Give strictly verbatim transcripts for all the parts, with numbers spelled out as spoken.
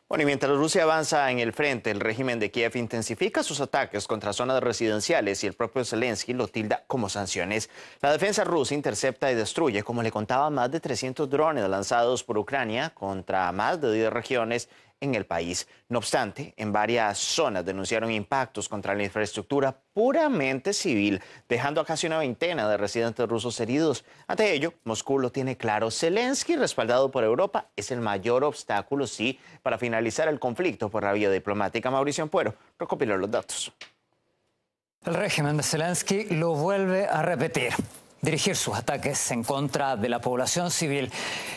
Bueno, y mientras Rusia avanza en el frente, el régimen de Kiev intensifica sus ataques contra zonas residenciales y el propio Zelensky lo tilda como sanciones. La defensa rusa intercepta y destruye, como le contaba, más de trescientos drones lanzados por Ucrania contra más de diez regiones en el país. No obstante, en varias zonas denunciaron impactos contra la infraestructura puramente civil, dejando a casi una veintena de residentes rusos heridos. Ante ello, Moscú lo tiene claro. Zelensky, respaldado por Europa, es el mayor obstáculo, sí, para finalizar el conflicto por la vía diplomática. Mauricio Ampuero recopiló los datos. El régimen de Zelensky lo vuelve a repetir, dirigir sus ataques en contra de la población civil.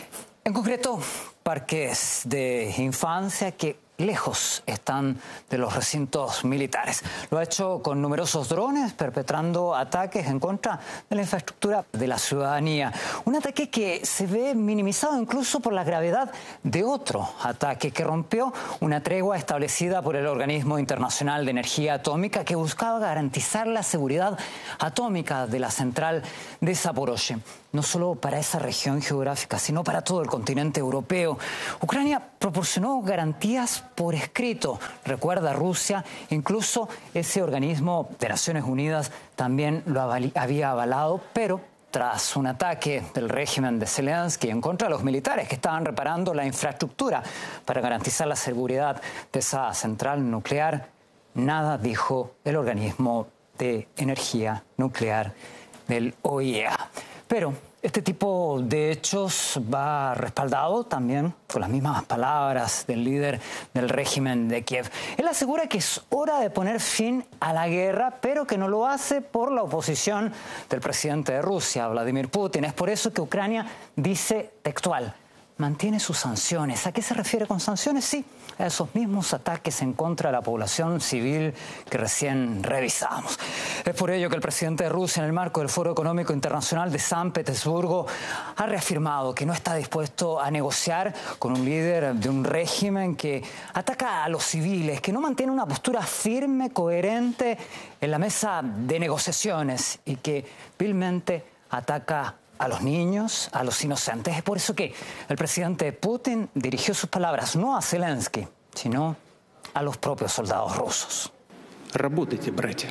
En concreto, parques de infancia que lejos están de los recintos militares. Lo ha hecho con numerosos drones, perpetrando ataques en contra de la infraestructura de la ciudadanía. Un ataque que se ve minimizado incluso por la gravedad de otro ataque que rompió una tregua establecida por el Organismo Internacional de Energía Atómica, que buscaba garantizar la seguridad atómica de la central de Zaporozhye. No solo para esa región geográfica, sino para todo el continente europeo. Ucrania proporcionó garantías por escrito, recuerda Rusia, incluso ese organismo de Naciones Unidas también lo había avalado, pero tras un ataque del régimen de Zelensky en contra de los militares que estaban reparando la infraestructura para garantizar la seguridad de esa central nuclear, nada dijo el organismo de energía nuclear del O I E A. Pero este tipo de hechos va respaldado también con las mismas palabras del líder del régimen de Kiev. Él asegura que es hora de poner fin a la guerra, pero que no lo hace por la oposición del presidente de Rusia, Vladimir Putin. Es por eso que Ucrania dice textual: mantiene sus sanciones. ¿A qué se refiere con sanciones? Sí, a esos mismos ataques en contra de la población civil que recién revisamos. Es por ello que el presidente de Rusia, en el marco del Foro Económico Internacional de San Petersburgo, ha reafirmado que no está dispuesto a negociar con un líder de un régimen que ataca a los civiles, que no mantiene una postura firme, coherente en la mesa de negociaciones y que vilmente ataca a los niños, a los inocentes. Es por eso que el presidente Putin dirigió sus palabras no a Zelensky, sino a los propios soldados rusos. Работайте, братья.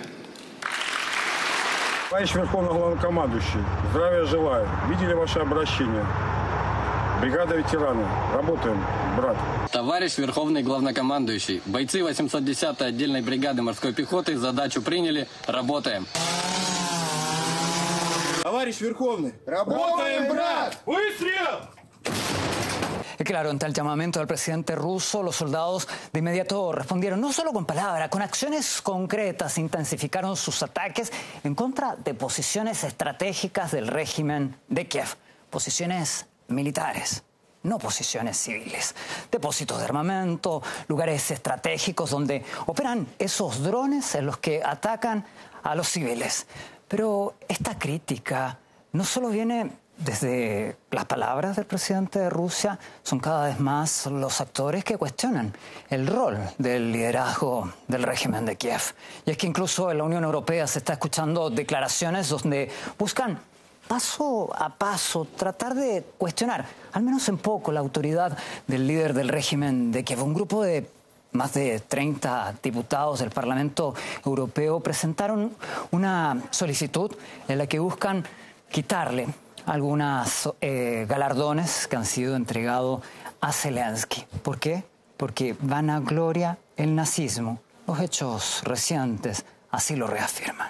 Товарищ Верховный Главнокомандующий, здравия желаю. Видели ваше обращение. Бригада ветеранов. Работаем, брат. Товарищ Верховный Главнокомандующий, бойцы восемьсот десятой отдельной бригады морской пехоты задачу приняли. Работаем. Товарищ Верховный, работаем, брат! Выстрел! Y claro, ante el llamamiento del presidente ruso, los soldados de inmediato respondieron no solo con palabras, con acciones concretas. Intensificaron sus ataques en contra de posiciones estratégicas del régimen de Kiev, posiciones militares, no posiciones civiles. Depósitos de armamento, lugares estratégicos donde operan esos drones en los que atacan a los civiles. Pero esta crítica no solo viene desde las palabras del presidente de Rusia, son cada vez más los actores que cuestionan el rol del liderazgo del régimen de Kiev. Y es que incluso en la Unión Europea se está escuchando declaraciones donde buscan paso a paso tratar de cuestionar, al menos en poco, la autoridad del líder del régimen de Kiev. Un grupo de más de treinta diputados del Parlamento Europeo presentaron una solicitud en la que buscan quitarle algunos eh, galardones que han sido entregados a Zelensky. ¿Por qué? Porque vanagloria el nazismo. Los hechos recientes así lo reafirman.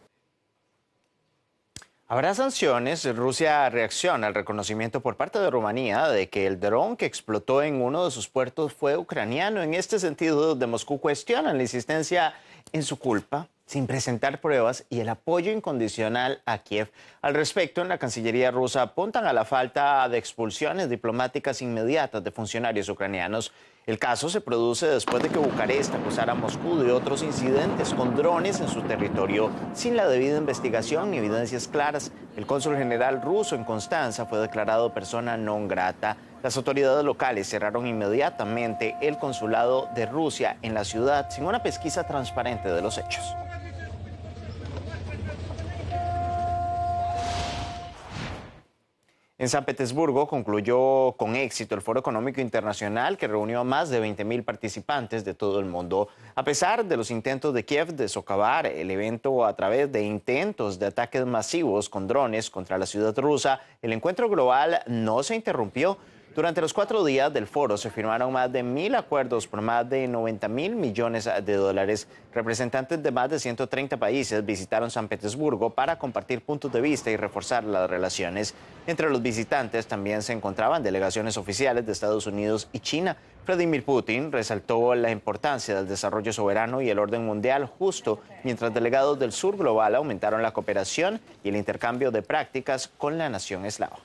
Habrá sanciones. Rusia reacciona al reconocimiento por parte de Rumanía de que el dron que explotó en uno de sus puertos fue ucraniano. En este sentido, de Moscú cuestionan la insistencia en su culpa, sin presentar pruebas, y el apoyo incondicional a Kiev. Al respecto, en la Cancillería rusa apuntan a la falta de expulsiones diplomáticas inmediatas de funcionarios ucranianos. El caso se produce después de que Bucarest acusara a Moscú de otros incidentes con drones en su territorio, sin la debida investigación ni evidencias claras. El cónsul general ruso en Constanza fue declarado persona non grata. Las autoridades locales cerraron inmediatamente el consulado de Rusia en la ciudad sin una pesquisa transparente de los hechos. En En San Petersburgo concluyó con éxito el Foro Económico Internacional, que reunió a más de veinte mil participantes de todo el mundo. A pesar de los intentos de Kiev de socavar el evento a través de intentos de ataques masivos con drones contra la ciudad rusa, el encuentro global no se interrumpió. Durante los cuatro días del foro se firmaron más de mil acuerdos por más de noventa mil millones de dólares. Representantes de más de ciento treinta países visitaron San Petersburgo para compartir puntos de vista y reforzar las relaciones. Entre los visitantes también se encontraban delegaciones oficiales de Estados Unidos y China. Vladimir Putin resaltó la importancia del desarrollo soberano y el orden mundial justo, mientras delegados del sur global aumentaron la cooperación y el intercambio de prácticas con la nación eslava.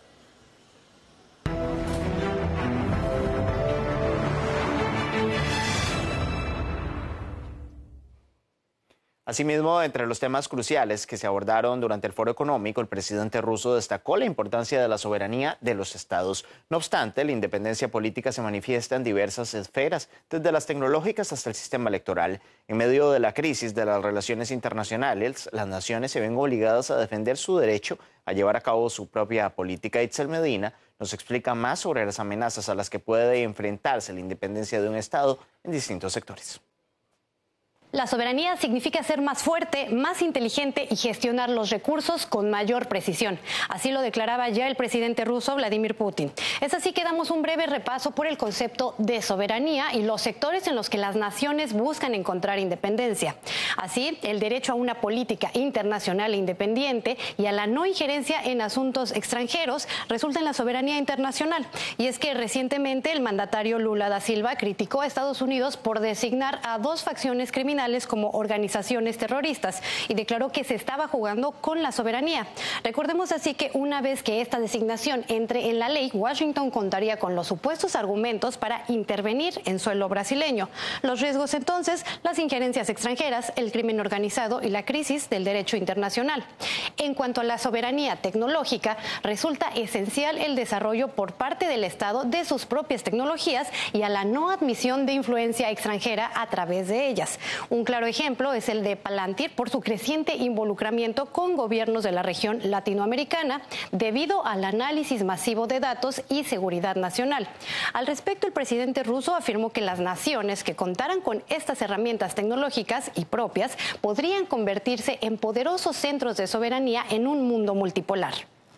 Asimismo, entre los temas cruciales que se abordaron durante el Foro Económico, el presidente ruso destacó la importancia de la soberanía de los estados. No obstante, la independencia política se manifiesta en diversas esferas, desde las tecnológicas hasta el sistema electoral. En medio de la crisis de las relaciones internacionales, las naciones se ven obligadas a defender su derecho a llevar a cabo su propia política. Itzel Medina nos explica más sobre las amenazas a las que puede enfrentarse la independencia de un estado en distintos sectores. La soberanía significa ser más fuerte, más inteligente y gestionar los recursos con mayor precisión. Así lo declaraba ya el presidente ruso Vladimir Putin. Es así que damos un breve repaso por el concepto de soberanía y los sectores en los que las naciones buscan encontrar independencia. Así, el derecho a una política internacional independiente y a la no injerencia en asuntos extranjeros resulta en la soberanía internacional. Y es que recientemente el mandatario Lula da Silva criticó a Estados Unidos por designar a dos facciones criminales como organizaciones terroristas y declaró que se estaba jugando con la soberanía. Recordemos así que una vez que esta designación entre en la ley, Washington contaría con los supuestos argumentos para intervenir en suelo brasileño. Los riesgos entonces, las injerencias extranjeras, el crimen organizado y la crisis del derecho internacional. En cuanto a la soberanía tecnológica, resulta esencial el desarrollo por parte del Estado de sus propias tecnologías y a la no admisión de influencia extranjera a través de ellas. Un claro ejemplo es el de Palantir por su creciente involucramiento con gobiernos de la región latinoamericana debido al análisis masivo de datos y seguridad nacional. Al respecto, el presidente ruso afirmó que las naciones que contaran con estas herramientas tecnológicas y propias podrían convertirse en poderosos centros de soberanía en un mundo multipolar.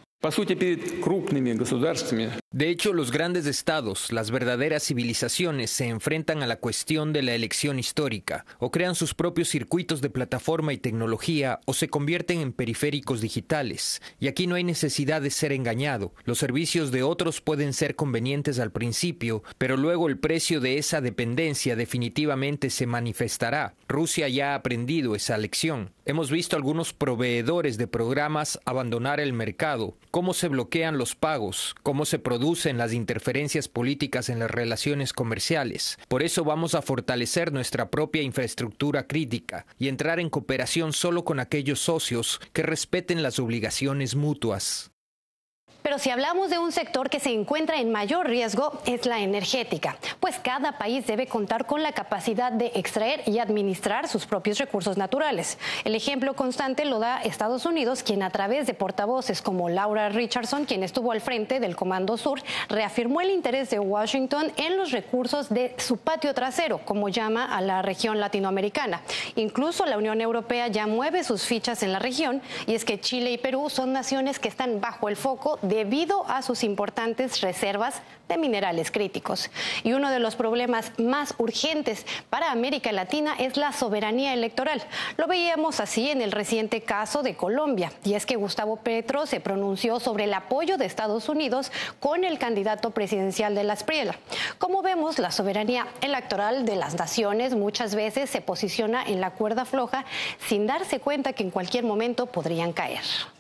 De hecho, los grandes estados, las verdaderas civilizaciones, se enfrentan a la cuestión de la elección histórica, o crean sus propios circuitos de plataforma y tecnología, o se convierten en periféricos digitales. Y aquí no hay necesidad de ser engañado. Los servicios de otros pueden ser convenientes al principio, pero luego el precio de esa dependencia definitivamente se manifestará. Rusia ya ha aprendido esa lección. Hemos visto algunos proveedores de programas abandonar el mercado, cómo se bloquean los pagos, cómo se producen las interferencias políticas en las relaciones comerciales. Por eso vamos a fortalecer nuestra propia infraestructura crítica y entrar en cooperación solo con aquellos socios que respeten las obligaciones mutuas. Pero si hablamos de un sector que se encuentra en mayor riesgo, es la energética, pues cada país debe contar con la capacidad de extraer y administrar sus propios recursos naturales. El ejemplo constante lo da Estados Unidos, quien a través de portavoces como Laura Richardson, quien estuvo al frente del Comando Sur, reafirmó el interés de Washington en los recursos de su patio trasero, como llama a la región latinoamericana. Incluso la Unión Europea ya mueve sus fichas en la región, y es que Chile y Perú son naciones que están bajo el foco de debido a sus importantes reservas de minerales críticos. Y uno de los problemas más urgentes para América Latina es la soberanía electoral. Lo veíamos así en el reciente caso de Colombia, y es que Gustavo Petro se pronunció sobre el apoyo de Estados Unidos con el candidato presidencial de la Espriella. Como vemos, la soberanía electoral de las naciones muchas veces se posiciona en la cuerda floja sin darse cuenta que en cualquier momento podrían caer.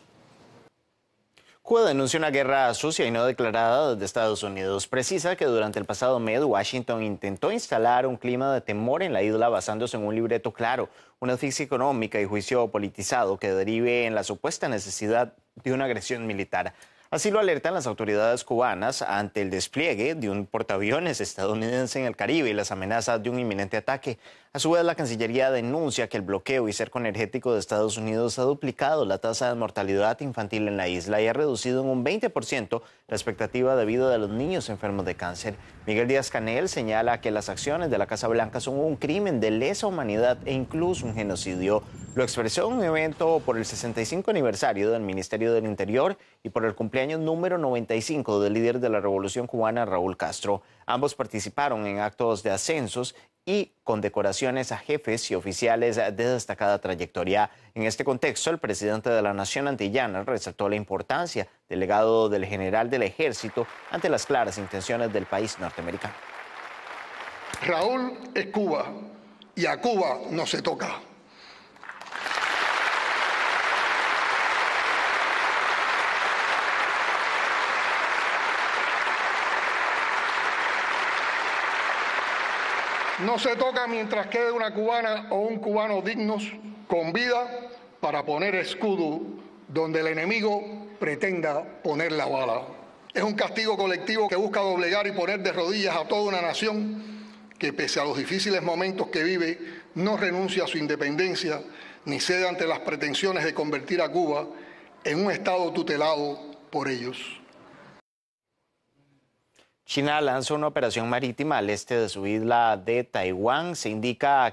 Cuba denuncia una guerra sucia y no declarada desde Estados Unidos. Precisa que durante el pasado mes Washington intentó instalar un clima de temor en la isla basándose en un libreto claro, una asfixia económica y juicio politizado que derive en la supuesta necesidad de una agresión militar. Así lo alertan las autoridades cubanas ante el despliegue de un portaaviones estadounidense en el Caribe y las amenazas de un inminente ataque. A su vez, la Cancillería denuncia que el bloqueo y cerco energético de Estados Unidos ha duplicado la tasa de mortalidad infantil en la isla y ha reducido en un veinte por ciento la expectativa de vida de los niños enfermos de cáncer. Miguel Díaz-Canel señala que las acciones de la Casa Blanca son un crimen de lesa humanidad e incluso un genocidio. Lo expresó en un evento por el sesenta y cinco aniversario del Ministerio del Interior y por el cumpleaños número noventa y cinco del líder de la Revolución Cubana, Raúl Castro. Ambos participaron en actos de ascensos y condecoraciones a jefes y oficiales de destacada trayectoria. En este contexto, el presidente de la Nación Antillana resaltó la importancia del legado del general del Ejército ante las claras intenciones del país norteamericano. Raúl es Cuba y a Cuba no se toca. No se toca mientras quede una cubana o un cubano dignos con vida para poner escudo donde el enemigo pretenda poner la bala. Es un castigo colectivo que busca doblegar y poner de rodillas a toda una nación que, pese a los difíciles momentos que vive, no renuncia a su independencia ni cede ante las pretensiones de convertir a Cuba en un estado tutelado por ellos. China lanza una operación marítima al este de su isla de Taiwán. Se indica